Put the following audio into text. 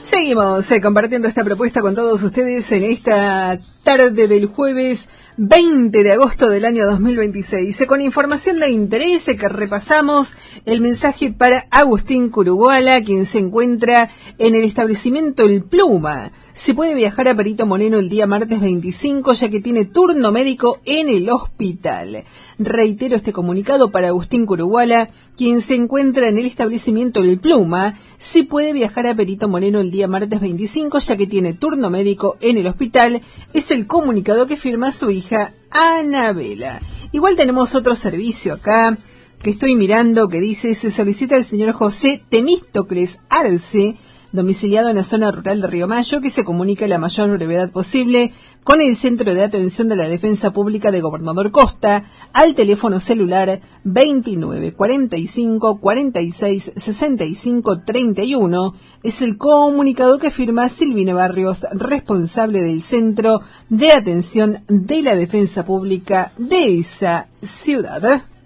Seguimos compartiendo esta propuesta con todos ustedes en esta tarde del jueves 20 de agosto del año 2026. Con información de interés que repasamos el mensaje para Agustín Curuguala, quien se encuentra en el establecimiento El Pluma. Se puede viajar a Perito Moreno el día martes 25, ya que tiene turno médico en el hospital. Reitero este comunicado para Agustín Curuguala, quien se encuentra en el establecimiento El Pluma. Se puede viajar a Perito Moreno el día martes 25, ya que tiene turno médico en el hospital. Es el comunicado que firma su hija Anabela. Igual tenemos otro servicio acá que estoy mirando que dice: se solicita al señor José Temístocles Arce, domiciliado en la zona rural de Río Mayo, que se comunique a la mayor brevedad posible con el Centro de Atención de la Defensa Pública de Gobernador Costa al teléfono celular 29 45 46 65 31. Es el comunicado que firma Silvina Barrios, responsable del Centro de Atención de la Defensa Pública de esa ciudad.